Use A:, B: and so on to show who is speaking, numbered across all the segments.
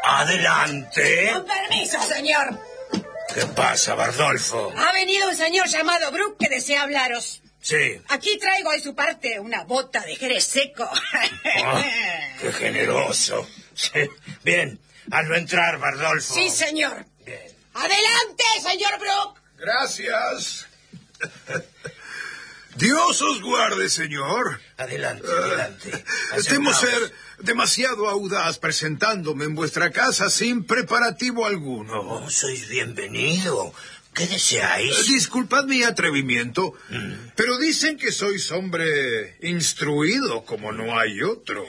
A: Adelante.
B: Con permiso, señor.
A: ¿Qué pasa, Bardolfo?
B: Ha venido un señor llamado Brooke que desea hablaros.
A: Sí.
B: Aquí traigo de su parte una bota de jerez seco.
A: ¡Qué generoso! Sí. Bien, hazlo entrar, Bardolfo.
B: Sí, señor.
A: Bien.
B: Adelante, señor Brooke.
C: Gracias. Dios os guarde, señor.
A: Adelante, adelante.
C: Temo
A: Acercaos.
C: ser demasiado audaz presentándome en vuestra casa sin preparativo alguno.
A: Oh, sois bienvenido. ¿Qué deseáis?
C: Disculpad mi atrevimiento, pero dicen que sois hombre instruido como no hay otro.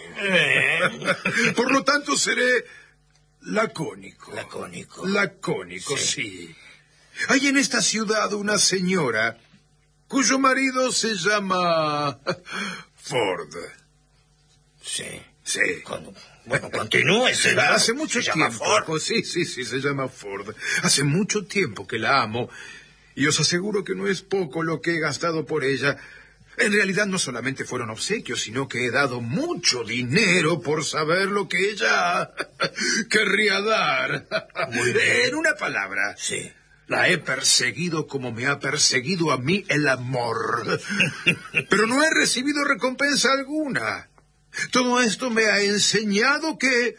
C: Por lo tanto, seré lacónico.
A: Lacónico.
C: Lacónico, sí. Hay en esta ciudad una señora cuyo marido se llama Ford.
A: Sí.
C: Sí.
A: Bueno, continúe, señor.
C: Hace mucho
A: Se llama
C: tiempo.
A: Ford.
C: Sí, se llama Ford. Hace mucho tiempo que la amo. Y os aseguro que no es poco lo que he gastado por ella. En realidad no solamente fueron obsequios, sino que he dado mucho dinero por saber lo que ella querría dar.
A: Muy bien.
C: En una palabra.
A: Sí.
C: La he perseguido como me ha perseguido a mí el amor. Pero no he recibido recompensa alguna. Todo esto me ha enseñado que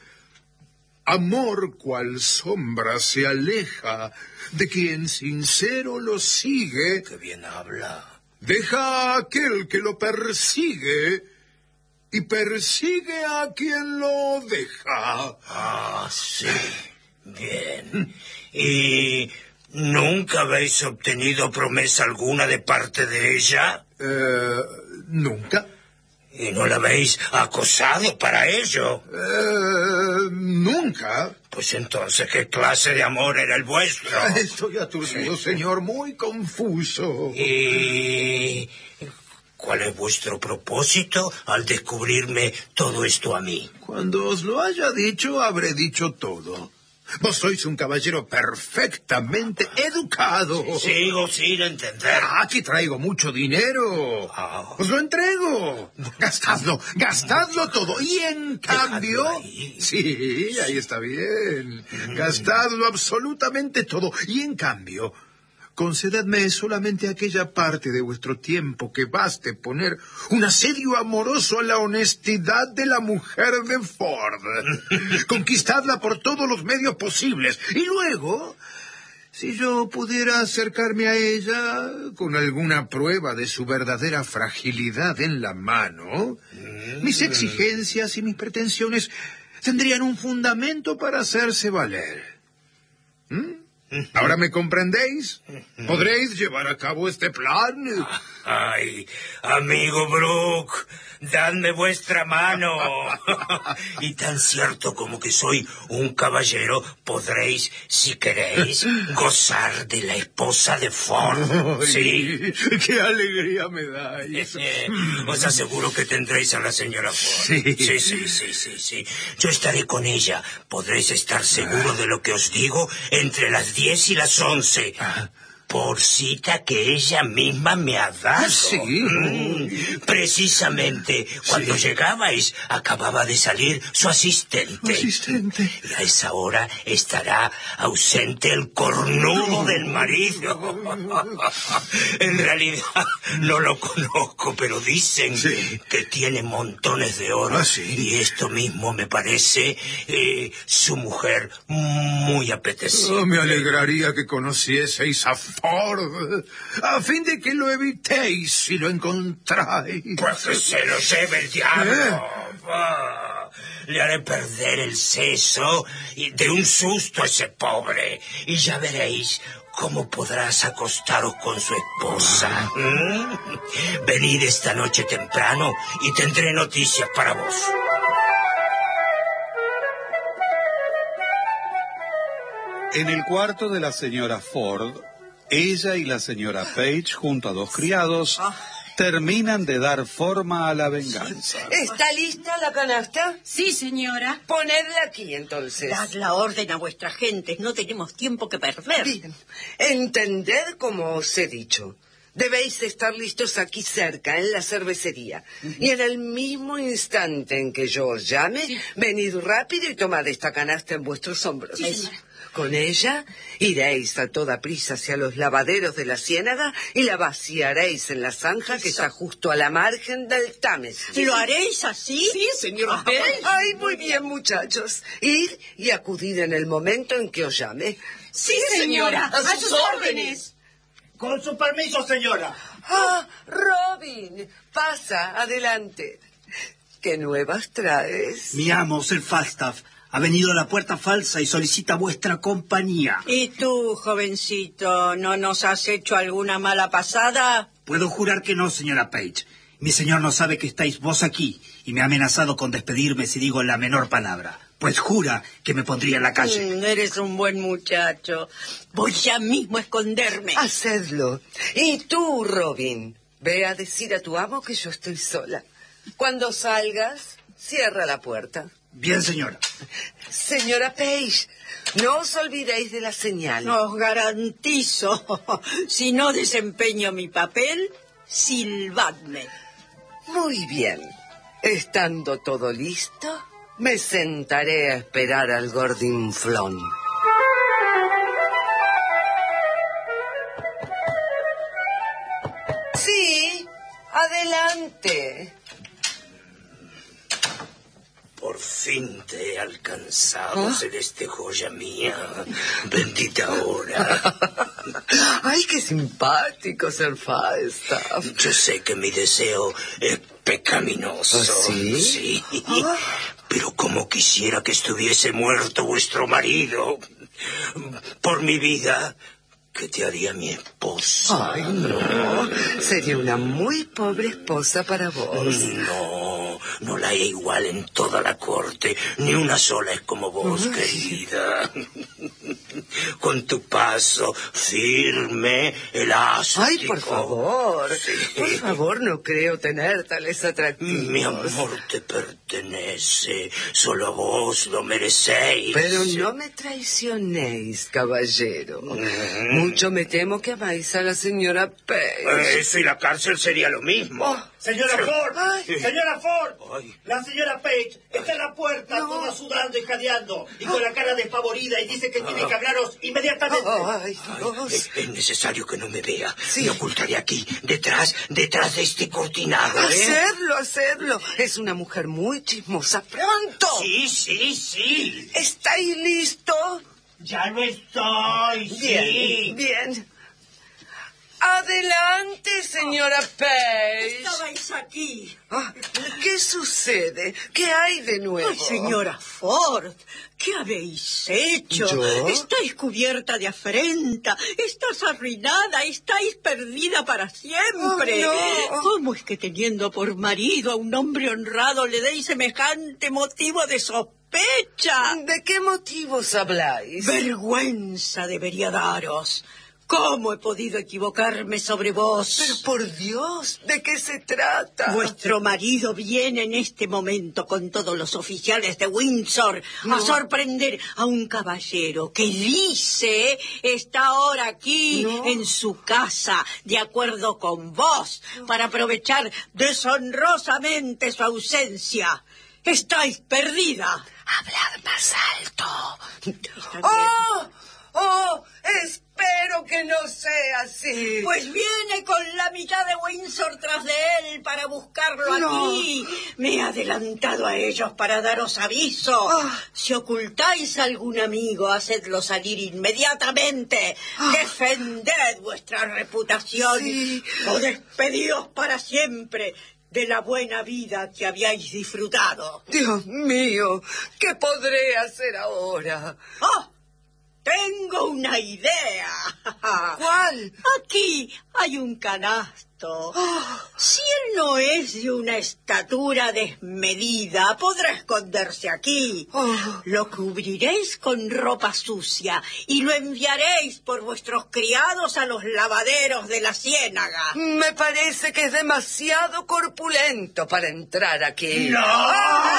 C: amor cual sombra se aleja de quien sincero lo sigue.
A: Qué bien habla.
C: Deja a aquel que lo persigue y persigue a quien lo deja.
A: Ah, sí. Bien. ¿Y nunca habéis obtenido promesa alguna de parte de ella?
C: ¿Nunca?
A: ¿Y no la habéis acosado para ello?
C: ¿Nunca?
A: Pues entonces, ¿qué clase de amor era el vuestro?
C: Estoy aturdido, señor, muy confuso.
A: ¿Y cuál es vuestro propósito al descubrirme todo esto a mí?
C: Cuando os lo haya dicho, habré dicho todo. Vos sois un caballero perfectamente educado.
A: Sigo sin entender.
C: Aquí traigo mucho dinero. Os lo entrego. Gastadlo todo. Y en cambio...
A: ahí.
C: Sí, ahí está bien. Gastadlo absolutamente todo. Y en cambio, concededme solamente aquella parte de vuestro tiempo que baste poner un asedio amoroso a la honestidad de la mujer de Ford. Conquistadla por todos los medios posibles. Y luego, si yo pudiera acercarme a ella con alguna prueba de su verdadera fragilidad en la mano, mis exigencias y mis pretensiones tendrían un fundamento para hacerse valer. ¿Ahora me comprendéis? ¿Podréis llevar a cabo este plan?
A: Ay, amigo Brooke, dadme vuestra mano. Y tan cierto como que soy un caballero, podréis, si queréis, gozar de la esposa de Ford. Sí.
C: ¡Qué alegría me dais!
A: Os aseguro que tendréis a la señora Ford. Sí. Yo estaré con ella. Podréis estar seguro de lo que os digo entre las 10 y las 11. Por cita que ella misma me ha dado.
C: ¿Sí?
A: Precisamente cuando llegabais, acababa de salir su asistente.
C: ¿Asistente?
A: Y a esa hora estará ausente el cornudo del marido. En realidad no lo conozco, pero dicen que tiene montones de oro.
C: ¿Sí?
A: Y esto mismo me parece su mujer muy apetecible.
C: Me alegraría que conocieseis a Ford, a fin de que lo evitéis si lo encontráis.
A: Pues que se lo lleve el diablo. Le haré perder el seso y de un susto a ese pobre. Y ya veréis cómo podrás acostaros con su esposa. Venid esta noche temprano y tendré noticias para vos.
D: En el cuarto de la señora Ford, ella y la señora Page, junto a 2 criados, terminan de dar forma a la venganza.
E: ¿Está lista la canasta?
B: Sí, señora.
E: Ponedla aquí, entonces.
F: Dad la orden a vuestra gente, no tenemos tiempo que perder.
E: Bien. Entended como os he dicho. Debéis estar listos aquí cerca, en la cervecería. Y en el mismo instante en que yo os llame, venid rápido y tomad esta canasta en vuestros hombros. Con ella iréis a toda prisa hacia los lavaderos de la ciénaga y la vaciaréis en la zanja que está justo a la margen del Támesis.
B: ¿Lo haréis así?
E: Sí, señora Page. Ay, muy bien, muchachos. Id y acudid en el momento en que os llame.
B: Sí, señora. A sus órdenes.
F: Con su permiso, señora.
E: Ah, Robin, pasa, adelante. ¿Qué nuevas traes?
F: Mi amo, Sir Falstaff, ha venido a la puerta falsa y solicita vuestra compañía.
B: ¿Y tú, jovencito, no nos has hecho alguna mala pasada?
F: Puedo jurar que no, señora Page. Mi señor no sabe que estáis vos aquí y me ha amenazado con despedirme si digo la menor palabra. Pues jura que me pondría en la calle.
B: Eres un buen muchacho. Voy ya mismo a esconderme.
E: Hacedlo. Y tú, Robin, ve a decir a tu amo que yo estoy sola. Cuando salgas, cierra la puerta.
F: Bien, señora.
E: Señora Page, no os olvidéis de la señal.
B: Os garantizo, si no desempeño mi papel, silbadme.
E: Muy bien. Estando todo listo, me sentaré a esperar al gordinflón. Sí, adelante.
A: Por fin te he alcanzado, celeste joya mía. Bendita hora.
E: Ay, qué simpático, Sir Falstaff.
A: Yo sé que mi deseo es pecaminoso.
E: ¿Ah, sí?
A: Sí. Pero como quisiera que estuviese muerto vuestro marido. Por mi vida, ¿qué te haría mi esposa?
E: Ay, no. Sería una muy pobre esposa para vos.
A: No la hay igual en toda la corte. Ni una sola es como vos, querida. Con tu paso firme, elástico.
E: Ay, por favor.
A: Sí.
E: Por favor, no creo tener tales atractivos.
A: Mi amor te pertenece. Solo a vos lo merecéis.
E: Pero no me traicionéis, caballero. Mucho me temo que amáis a la señora Page.
A: Eso y la cárcel sería lo mismo.
F: Señora Ford,
E: Ay.
F: señora Ford,
A: Ay.
F: la señora Page está en la puerta,
E: No.
F: toda sudando y jadeando, y con la cara despavorida, y dice que tiene que hablaros inmediatamente.
E: Ay, Dios.
A: Es necesario que no me vea.
E: Sí.
A: Me ocultaré aquí, detrás de este cortinado.
E: Hacedlo. Es una mujer muy chismosa. ¡Pronto!
A: Sí.
E: ¿Estáis listos?
F: Ya lo estoy, sí.
E: Bien. Adelante, señora Page.
B: Estabais aquí.
E: Ah, ¿qué sucede? ¿Qué hay de nuevo?
B: Ay, señora Ford, ¿qué habéis hecho?
E: ¿Yo?
B: Estáis cubierta de afrenta, estás arruinada, estáis perdida para siempre.
E: Oh, no.
B: ¿Cómo es que teniendo por marido a un hombre honrado le deis semejante motivo de sospecha?
E: ¿De qué motivos habláis?
B: Vergüenza debería daros. ¿Cómo he podido equivocarme sobre vos?
E: Pero por Dios, ¿de qué se trata?
B: Vuestro marido viene en este momento con todos los oficiales de Windsor a sorprender a un caballero que dice está ahora aquí en su casa, de acuerdo con vos, para aprovechar deshonrosamente su ausencia. Estáis perdida.
E: Hablad más alto.
B: Está bien.
E: ¡Oh! Espero que no sea así.
B: Pues viene con la mitad de Windsor tras de él para buscarlo
E: No.
B: aquí. Me he adelantado a ellos para daros aviso. Si ocultáis a algún amigo, hacedlo salir inmediatamente. Defended vuestra reputación
E: Sí.
B: o despedidos para siempre de la buena vida que habíais disfrutado.
E: Dios mío, ¿qué podré hacer ahora?
B: ¡Oh! Tengo una idea.
E: ¿Cuál?
B: Aquí hay un canasto Si él no es de una estatura desmedida, podrá esconderse aquí. Lo cubriréis con ropa sucia y lo enviaréis por vuestros criados a los lavaderos de la ciénaga.
E: Me parece que es demasiado corpulento para entrar aquí.
A: No,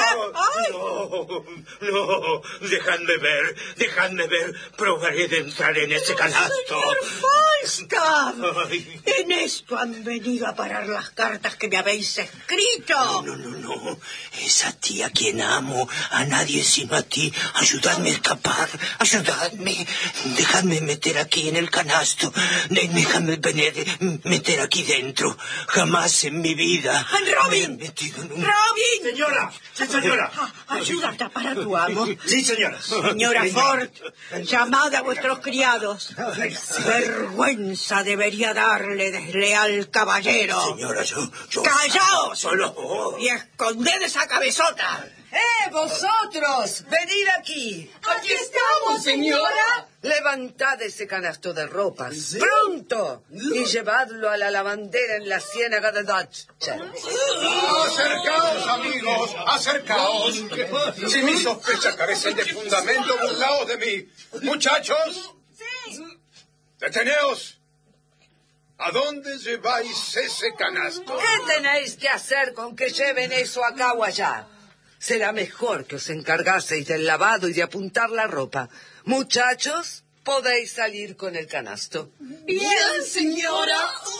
A: dejadme ver, probaré de entrar en ese canasto.
B: ¡Señor Falstaff! En esto han venido a parar las cartas que me habéis escrito.
A: No, es a ti a quien amo, a nadie sino a ti. Ayudadme a escapar, ayudadme. Dejadme meter aquí en el canasto, déjame meter aquí dentro. Jamás en mi vida
B: ¡Robin!
A: me he metido en un...
B: ¡Robin!
F: Señora, sí, señora.
B: Ayuda a tapar a tu amo.
F: Sí, señora.
B: Señora Ford, llamad a vuestros criados. Vergüenza debería darle desleal caballero.
A: Señora, yo...
B: ¡Callaos!
A: Solo...
B: Y esconded esa cabezota.
E: ¡Vosotros! ¡Venid aquí!
G: ¡Aquí estamos, señora!
E: Levantad ese canasto de ropas, ¡pronto! Y llevadlo a la lavandera en la ciénaga de Dutcher.
C: Acercaos, amigos, acercaos. Si mis sospechas carecen de fundamento, burlaos de mí. Muchachos, deteneos. ¿A dónde lleváis ese canasto?
E: ¿Qué tenéis que hacer con que lleven eso acá o allá? Será mejor que os encargaseis del lavado y de apuntar la ropa. Muchachos, podéis salir con el canasto.
G: Bien, señora.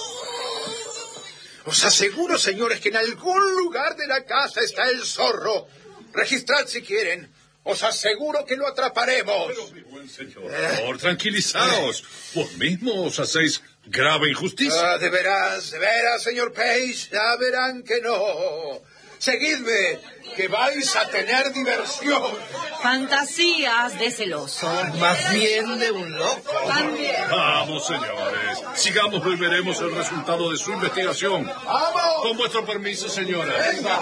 C: Os aseguro, señores, que en algún lugar de la casa está el zorro. Registrad si quieren. Os aseguro que lo atraparemos.
H: Pero, mi buen señor, por favor, tranquilizaos. Vos mismos os hacéis grave injusticia.
C: De veras, señor Page. Ya verán que no. Seguidme, que vais a tener diversión.
G: Fantasías de celoso.
A: Más bien de un loco.
G: También.
H: Vamos, señores. Sigamos y veremos el resultado de su investigación.
C: ¡Vamos!
H: Con vuestro permiso, señora.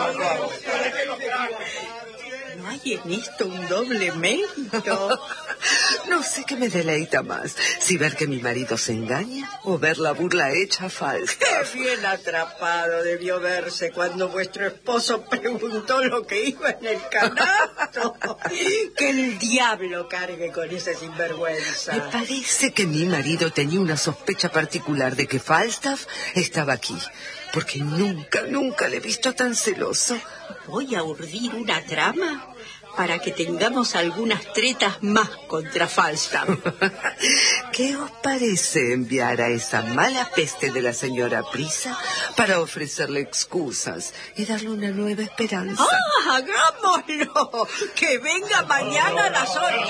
B: ¿No hay en esto un doble mérito?
E: No sé qué me deleita más, si ver que mi marido se engaña o ver la burla hecha falsa.
B: ¡Qué bien atrapado debió verse cuando vuestro esposo preguntó lo que iba en el canasto! ¡Que el diablo cargue con ese sinvergüenza!
E: Me parece que mi marido tenía una sospecha particular de que Falstaff estaba aquí, porque nunca le he visto tan celoso.
B: Voy a urdir una trama para que tengamos algunas tretas más contra Falstaff.
E: ¿Qué os parece enviar a esa mala peste de la señora Prisa para ofrecerle excusas y darle una nueva esperanza?
B: ¡Ah, hagámoslo! ¡Que venga mañana a las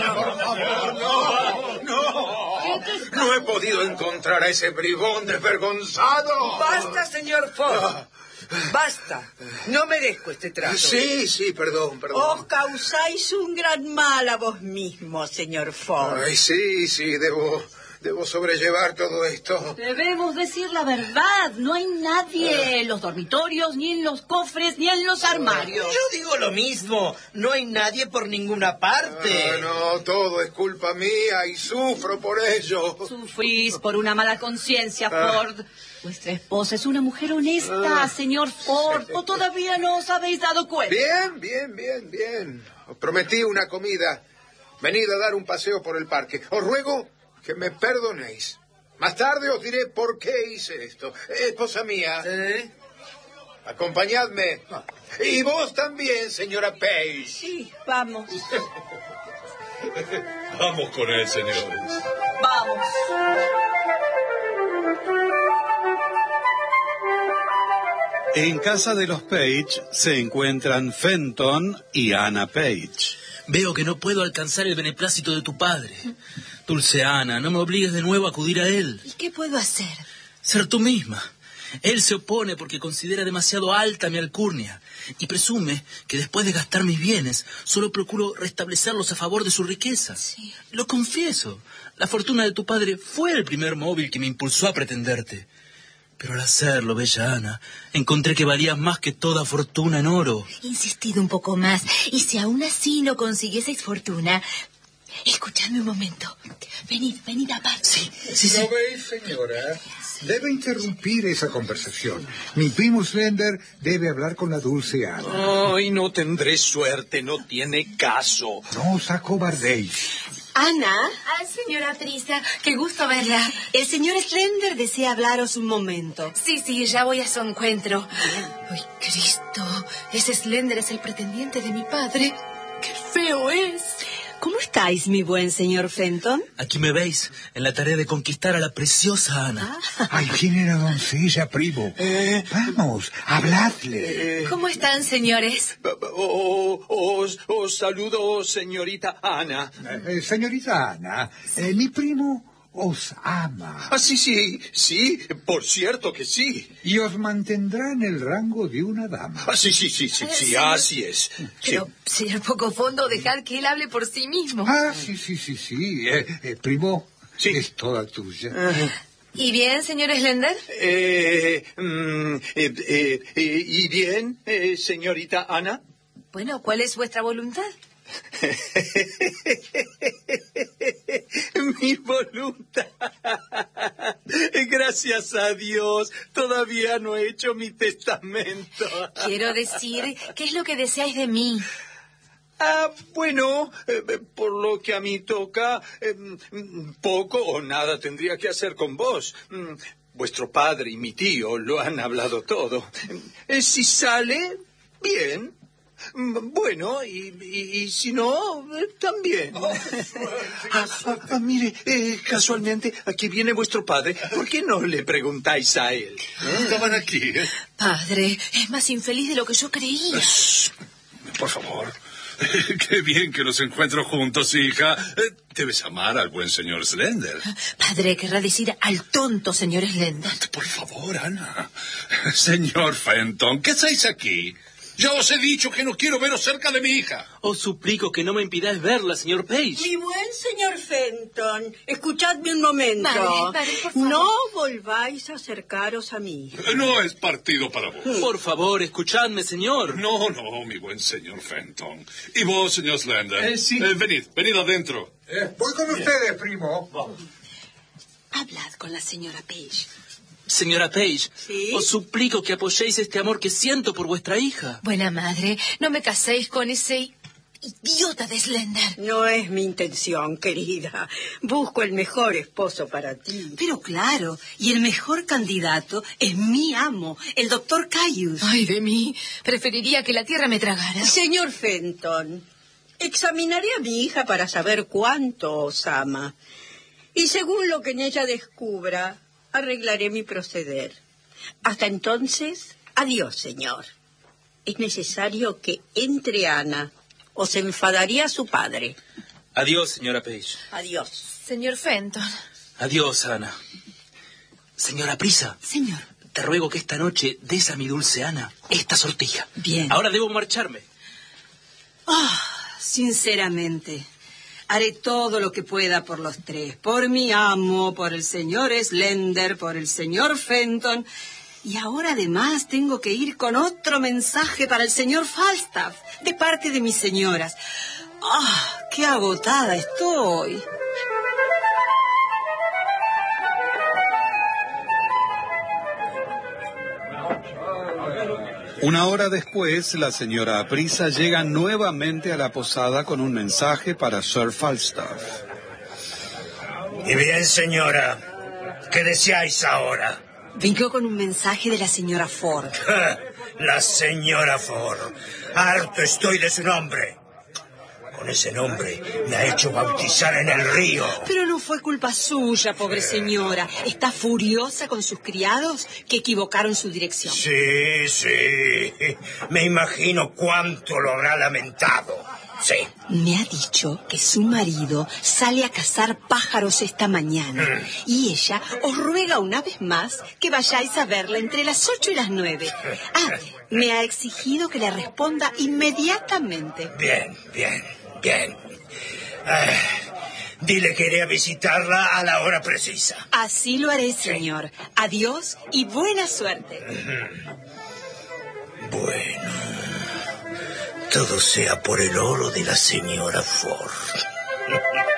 B: 8!
C: No he podido encontrar a ese bribón desvergonzado.
E: ¡Basta, señor Ford! ¡Basta! No merezco este trato.
C: Sí, perdón.
B: Os causáis un gran mal a vos mismo, señor Ford.
C: Ay, sí, debo sobrellevar todo esto.
G: Debemos decir la verdad. No hay nadie en los dormitorios, ni en los cofres, ni en los armarios.
A: Yo digo lo mismo. No hay nadie por ninguna parte.
C: No, todo es culpa mía y sufro por ello.
G: Sufrís por una mala conciencia, Ford. Vuestra esposa es una mujer honesta, señor Ford. ¿O todavía no os habéis dado cuenta?
C: Bien. Os prometí una comida. Venid a dar un paseo por el parque. Os ruego que me perdonéis. Más tarde os diré por qué hice esto. Esposa mía, acompañadme. Y vos también, señora Page.
B: Sí, vamos.
H: Vamos con él, señores.
G: Vamos.
D: En casa de los Page se encuentran Fenton y Anna Page.
I: Veo que no puedo alcanzar el beneplácito de tu padre. Dulce Ana, no me obligues de nuevo a acudir a él.
G: ¿Y qué puedo hacer?
I: Ser tú misma. Él se opone porque considera demasiado alta mi alcurnia y presume que después de gastar mis bienes solo procuro restablecerlos a favor de su riqueza.
G: Sí.
I: Lo confieso, la fortuna de tu padre fue el primer móvil que me impulsó a pretenderte. Pero al hacerlo, bella Ana, encontré que valías más que toda fortuna en oro.
J: He insistido un poco más, y si aún así no consiguieseis fortuna,
G: Escuchadme un momento. Venid aparte.
I: Sí.
J: ¿Lo veis, señora? Debe interrumpir esa conversación. Mi primo Slender debe hablar con la dulce Ana.
K: Ay, no tendré suerte, no tiene caso.
J: No os acobardéis.
L: Ana.
M: Señora Prisa, qué gusto verla.
L: El señor Slender desea hablaros un momento.
M: Sí, ya voy a su encuentro. ¡Ay, Cristo! Ese Slender es el pretendiente de mi padre. ¡Qué feo es!
L: ¿Cómo estáis, mi buen señor Fenton?
I: Aquí me veis, en la tarea de conquistar a la preciosa Ana.
J: Ahí viene la doncella, primo. Vamos, habladle.
M: ¿Cómo están, señores?
K: Os saludo, señorita Ana.
J: Señorita Ana, mi primo os ama.
K: Sí, por cierto que sí.
J: Y os mantendrá en el rango de una dama.
K: Sí, así es.
M: Pero, señor Pocofondo, dejad que él hable por sí mismo.
J: Sí. Primo, es toda tuya.
M: ¿Y bien, señor Slender?
K: ¿Y bien, señorita Ana?
M: Bueno, ¿cuál es vuestra voluntad?
K: Mi voluntad. Gracias a Dios, todavía no he hecho mi testamento.
M: Quiero decir, ¿qué es lo que deseáis de mí?
K: Bueno, por lo que a mí toca, poco o nada tendría que hacer con vos. Vuestro padre y mi tío lo han hablado todo. Si sale, bien. Bueno, y si no, también. Mire, casualmente, aquí viene vuestro padre. ¿Por qué no le preguntáis a él?
H: Estaban aquí,
M: Padre, es más infeliz de lo que yo creía.
H: Por favor. Qué bien que los encuentro juntos, hija. Debes amar al buen señor Slender.
M: Padre, querrá decir al tonto señor Slender.
H: Por favor, Ana. Señor Fenton, ¿qué hacéis aquí? Ya os he dicho que no quiero veros cerca de mi hija.
I: Os suplico que no me impidáis verla, señor Page.
B: Mi buen señor Fenton, escuchadme un momento.
M: Padre, por favor.
B: No volváis a acercaros a mi hija.
H: No es partido para vos.
I: Por favor, escuchadme, señor.
H: No, mi buen señor Fenton. Y vos, señor Slender.
K: Sí.
H: Venid adentro.
J: Voy con ustedes, primo. Vamos.
L: Hablad con la señora Page.
I: Señora Page,
B: ¿Sí?
I: os suplico que apoyéis este amor que siento por vuestra hija.
M: Buena madre, no me caséis con ese idiota de Slender.
B: No es mi intención, querida. Busco el mejor esposo para ti.
L: Pero claro, y el mejor candidato es mi amo, el doctor Caius.
M: Ay, de mí. Preferiría que la tierra me tragara.
B: Señor Fenton, examinaré a mi hija para saber cuánto os ama. Y según lo que en ella descubra, arreglaré mi proceder. Hasta entonces, adiós, señor. Es necesario que entre Ana, o se enfadaría su padre.
I: Adiós, señora Page.
B: Adiós.
M: Señor Fenton.
I: Adiós, Ana. Señora Prisa.
L: Señor.
I: Te ruego que esta noche des a mi dulce Ana esta sortija.
L: Bien.
I: Ahora debo marcharme.
L: Sinceramente, haré todo lo que pueda por los tres. Por mi amo, por el señor Slender, por el señor Fenton. Y ahora además tengo que ir con otro mensaje para el señor Falstaff, de parte de mis señoras. ¡Qué agotada estoy!
D: Una hora después, la señora Aprisa llega nuevamente a la posada con un mensaje para Sir Falstaff.
A: Y bien, señora, ¿qué deseáis ahora?
L: Vengo con un mensaje de la señora Ford.
A: La señora Ford. Harto estoy de su nombre. Con ese nombre me ha hecho bautizar en el río.
L: Pero no fue culpa suya, pobre señora. Está furiosa con sus criados que equivocaron su dirección.
A: Sí. Me imagino cuánto lo habrá lamentado. Sí.
L: Me ha dicho que su marido sale a cazar pájaros esta mañana. Y ella os ruega una vez más que vayáis a verla entre las 8 y las 9. Me ha exigido que le responda inmediatamente.
A: Bien. Dile que iré a visitarla a la hora precisa.
L: Así lo haré, señor. Adiós y buena suerte.
A: Bueno, todo sea por el oro de la señora Ford.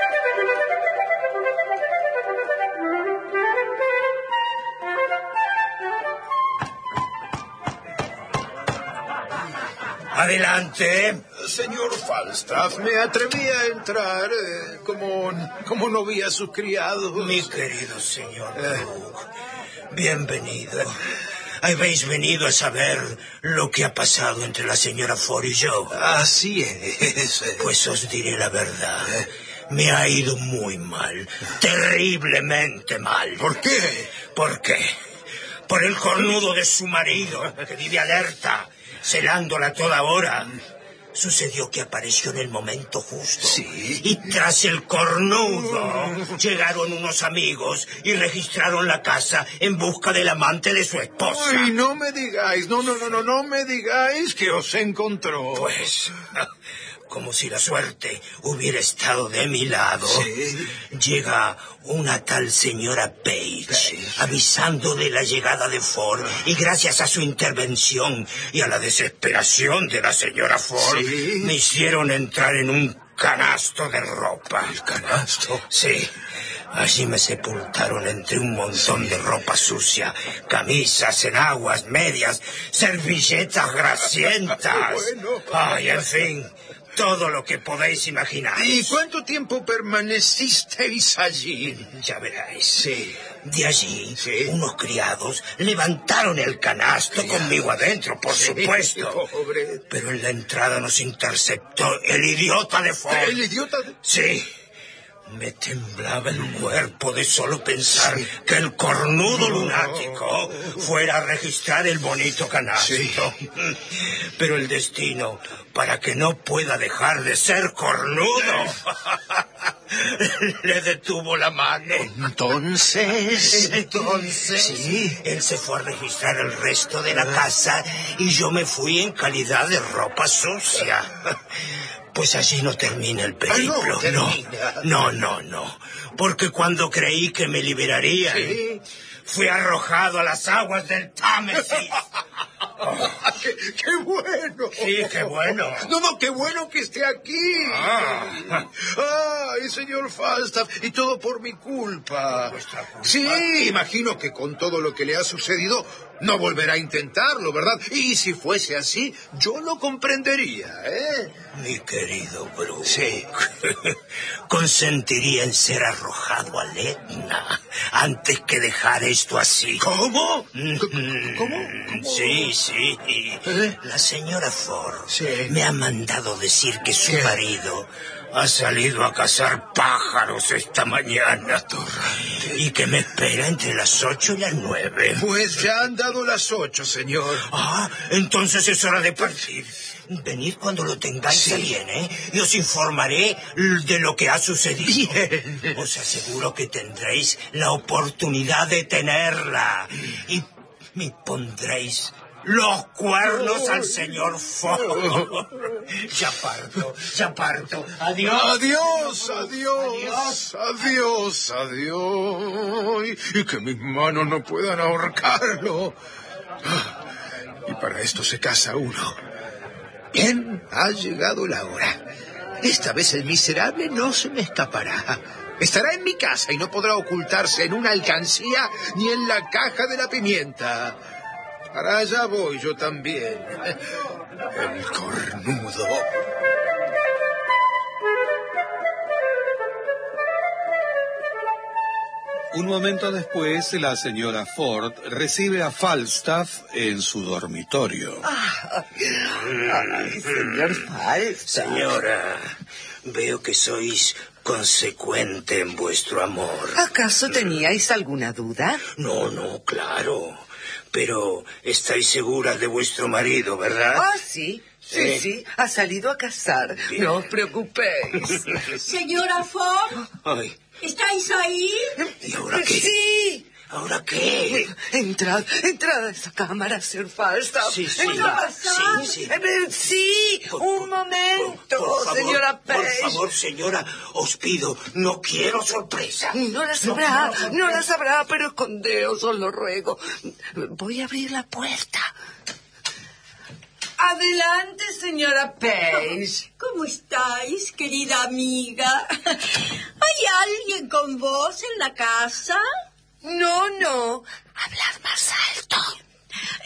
A: Adelante.
C: Señor Falstaff, me atreví a entrar como no vi a sus criados.
A: Mi querido señor Brooke, bienvenido. Habéis venido a saber lo que ha pasado entre la señora Ford y yo.
C: Así es.
A: Pues os diré la verdad. Me ha ido muy mal. Terriblemente mal.
C: ¿Por qué?
A: ¿Por qué? Por el cornudo de su marido, que vive alerta, celándola toda hora. Sucedió que apareció en el momento justo.
C: Sí.
A: Y tras el cornudo llegaron unos amigos y registraron la casa en busca del amante de su esposa.
C: Ay, no me digáis, no me digáis que os encontró.
A: Pues, como si la suerte hubiera estado de mi lado,
C: sí.
A: Llega una tal señora Page avisando de la llegada de Ford, y gracias a su intervención y a la desesperación de la señora Ford,
C: sí.
A: Me hicieron entrar en un canasto de ropa.
C: ¿El canasto?
A: Sí. Allí me sepultaron entre un montón de ropa sucia, camisas, enaguas, medias, servilletas grasientas.
C: Bueno.
A: Ay, en fin, todo lo que podéis imaginar.
C: ¿Y cuánto tiempo permanecisteis allí?
A: Ya veréis.
C: Sí.
A: De allí,
C: sí.
A: Unos criados levantaron el canasto conmigo adentro, por supuesto.
C: Pobre.
A: Pero en la entrada nos interceptó el idiota de Ford.
C: ¿El idiota de...?
A: Sí. Me temblaba el cuerpo de solo pensar que el cornudo lunático fuera a registrar el bonito canasto. Sí. Pero el destino, para que no pueda dejar de ser cornudo, le detuvo la mano.
C: Entonces,
A: sí. Él se fue a registrar el resto de la casa y yo me fui en calidad de ropa sucia. Pues allí no termina el periplo. No. Porque cuando creí que me liberarían, sí. Fui arrojado a las aguas del Támesis.
C: Oh. ¡Qué bueno!
A: Sí, qué bueno.
C: No, qué bueno que esté aquí. Ay, señor Falstaff, y todo por mi culpa. Sí, imagino que con todo lo que le ha sucedido no volverá a intentarlo, ¿verdad? Y si fuese así, yo lo comprendería, ¿eh?
A: Mi querido Brooke.
C: Sí.
A: Consentiría en ser arrojado al Etna antes que dejar esto así.
C: ¿Cómo?
A: ¿Cómo? Sí. La señora Ford me ha mandado decir que su marido ha salido a cazar pájaros esta mañana. Y que me espera entre las 8 y las 9.
C: Pues ya han dado las 8, señor.
A: Entonces es hora de partir. Venid cuando lo tengáis bien, y os informaré de lo que ha sucedido. Bien. Os aseguro que tendréis la oportunidad de tenerla. Y me pondréis los cuernos al señor Ford. Ya parto. Adiós.
C: Adiós. Y que mis manos no puedan ahorcarlo. Y para esto se casa uno. Bien, ha llegado la hora. Esta vez el miserable no se me escapará. Estará en mi casa y no podrá ocultarse en una alcancía ni en la caja de la pimienta. Para allá voy yo también. El cornudo.
D: Un momento después, la señora Ford recibe a Falstaff en su dormitorio.
E: Señor Falstaff.
A: Señora, veo que sois consecuente en vuestro amor.
E: ¿Acaso teníais alguna duda?
A: No, claro. Pero estáis seguras de vuestro marido, ¿verdad?
E: Sí. Sí, ha salido a cazar. Bien. No os preocupéis.
B: Señora Ford,
A: Ay.
B: ¿estáis ahí?
A: ¿Y ahora qué?
E: Sí.
A: ¿Ahora qué?
E: Entrad a esa cámara, Sir Falstaff.
A: Sí.
E: Sí, un momento,
A: por favor,
E: señora Page.
A: Por favor, señora, os pido, no quiero sorpresa.
E: No la sabrá, pero escondeos, os lo ruego. Voy a abrir la puerta. Adelante, señora Page.
B: ¿Cómo estáis, querida amiga? ¿Hay alguien con vos en la casa?
E: No. Hablad más alto.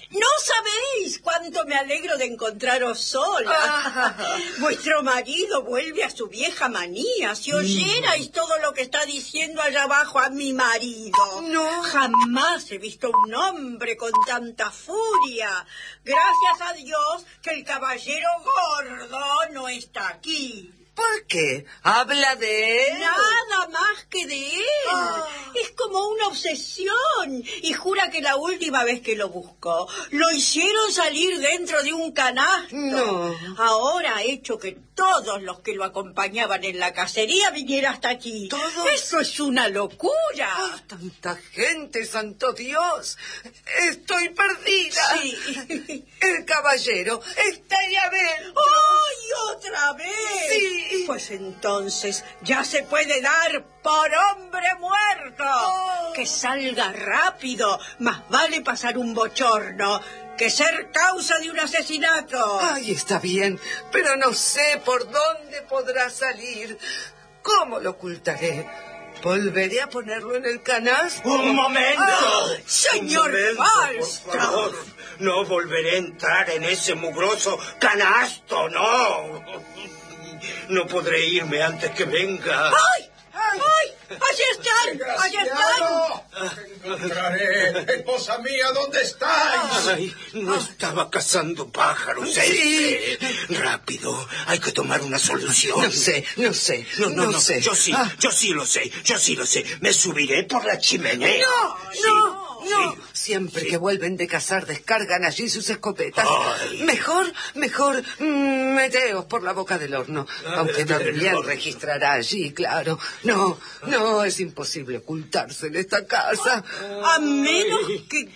B: No sabéis cuánto me alegro de encontraros sola. Vuestro marido vuelve a su vieja manía. Si oyerais todo lo que está diciendo allá abajo a mi marido.
E: No.
B: Jamás he visto un hombre con tanta furia. Gracias a Dios que el caballero gordo no está aquí.
E: ¿Por qué? ¿Habla de él?
B: Nada más que de él. Es como una obsesión. Y jura que la última vez que lo buscó, lo hicieron salir dentro de un canasto.
E: No.
B: Ahora ha hecho que todos los que lo acompañaban en la cacería vinieran hasta aquí.
E: ¿Todos?
B: Eso es una locura.
E: ¡Ay, tanta gente, santo Dios! Estoy perdida.
B: Sí.
E: El caballero está ahí adentro.
B: ¡Ay, otra vez!
E: Sí.
B: Pues entonces ya se puede dar por hombre muerto. Que salga rápido. Más vale pasar un bochorno que ser causa de un asesinato.
E: Ay, está bien, pero no sé por dónde podrá salir. ¿Cómo lo ocultaré? ¿Volveré a ponerlo en el canasto?
A: ¡Un momento!
B: ¡Señor Falstaff!
A: Por favor, no volveré a entrar en ese mugroso canasto, no. No podré irme antes que venga.
B: ¡Ay! ¡Ay! ¡Allí están! ¡Allí están!
C: Encontraré. Esposa mía, ¿dónde estáis?
A: Ay, no estaba cazando pájaros.
E: Sí.
A: Rápido, hay que tomar una solución.
E: No sé.
A: No
E: sé.
A: Yo sí lo sé. Me subiré por la chimenea.
E: No. Siempre que vuelven de cazar descargan allí sus escopetas.
A: Ay.
E: Mejor, meteos por la boca del horno. Aunque también registrará allí, claro. No, es imposible ocultarse en esta casa.
B: A menos que...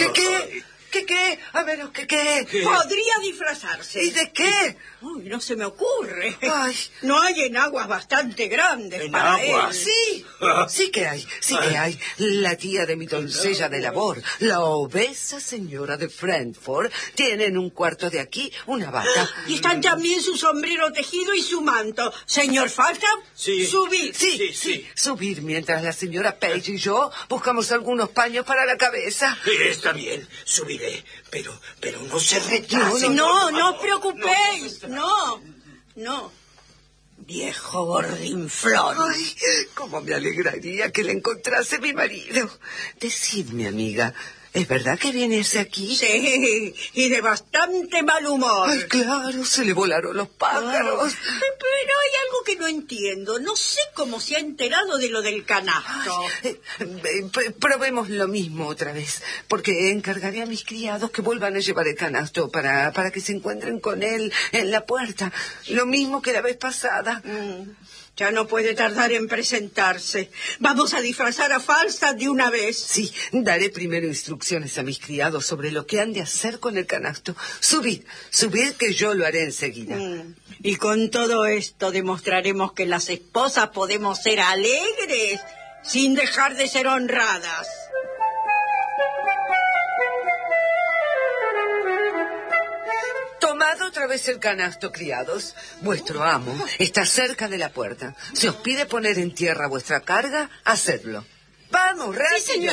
E: ¿Qué? A menos que qué.
B: Podría disfrazarse.
E: ¿Y de qué?
B: Uy, no se me ocurre.
E: Ay.
B: No hay enaguas bastante grandes
A: ¿En
B: para
A: aguas?
B: él.
E: Sí que hay. La tía de mi doncella de labor, la obesa señora de Frankfurt, tiene en un cuarto de aquí una bata.
B: Y están también su sombrero tejido y su manto. Señor Falstaff,
A: Sí.
B: subid.
A: Sí.
E: Subir mientras la señora Page y yo buscamos algunos paños para la cabeza.
A: Está bien, subiré. Pero no se retrase.
B: No os preocupéis. No. Viejo gordinflón.
E: Ay, cómo me alegraría que le encontrase mi marido. Decidme, amiga, ¿es verdad que viene ese aquí?
B: Sí, y de bastante mal humor.
E: Ay, claro, se le volaron los pájaros.
B: Pero hay algo que no entiendo. No sé cómo se ha enterado de lo del canasto.
E: Probemos lo mismo otra vez, porque encargaré a mis criados que vuelvan a llevar el canasto para que se encuentren con él en la puerta. Lo mismo que la vez pasada.
B: Ya no puede tardar en presentarse. Vamos a disfrazar a Falstaff de una vez.
E: Sí, daré primero instrucciones a mis criados sobre lo que han de hacer con el canasto. Subid, que yo lo haré enseguida.
B: Y con todo esto demostraremos que las esposas podemos ser alegres sin dejar de ser honradas.
E: Tomad otra vez el canasto, criados. Vuestro amo está cerca de la puerta. Si os pide poner en tierra vuestra carga, hacedlo. Vamos, rápido.
M: Sí, señor.